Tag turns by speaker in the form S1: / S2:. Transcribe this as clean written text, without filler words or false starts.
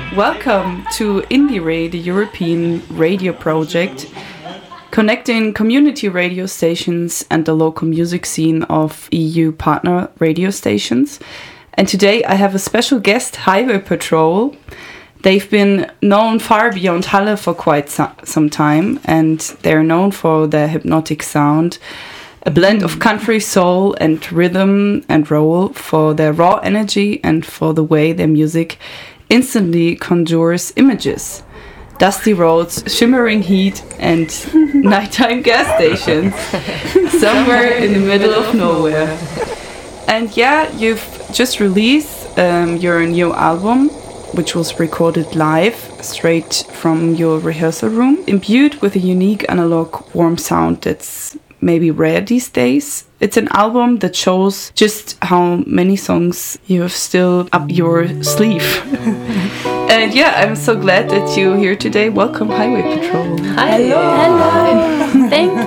S1: Welcome to IndieRay, the European radio project, connecting community radio stations and the local music scene of EU partner radio stations. And today I have a special guest, Highway Patrol. They've been known far beyond Halle for quite some time, and they're known for their hypnotic sound, a blend of country soul and rhythm and roll, for their raw energy and for the way their music instantly conjures images. Dusty roads, shimmering heat, and nighttime gas stations somewhere in the middle of nowhere. And yeah, you've just released your new album, which was recorded live straight from your rehearsal room, imbued with a unique analog warm sound that's maybe rare these days. It's an album that shows just how many songs you have still up your sleeve. And yeah, I'm so glad that you're here today. Welcome, Highway Patrol.
S2: Hi. Hello. Thank